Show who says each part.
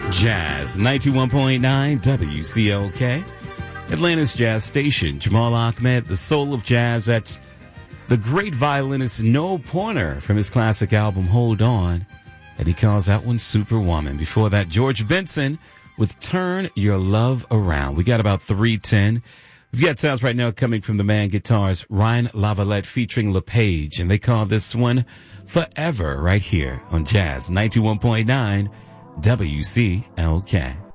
Speaker 1: Jazz 91.9 WCLK, Atlanta's jazz station. Jamal Ahmed, the soul of jazz. That's the great violinist Noel Porter from his classic album Hold On, and he calls that one Superwoman. Before that, George Benson with Turn Your Love Around. We got about 3:10. We've got sounds right now coming from the Man Guitars, Ryan Lavalette featuring LePage, and they call this one Forever right here on Jazz 91.9 WCLK.